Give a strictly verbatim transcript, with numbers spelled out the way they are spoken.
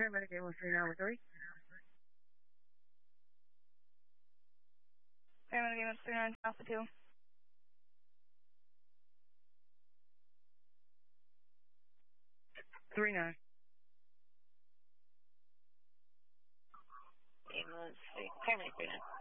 paramedic eight one three nine one three. Paramedic eight one three nine Alpha two. Three nine. Eight one three. Paramedic three nine.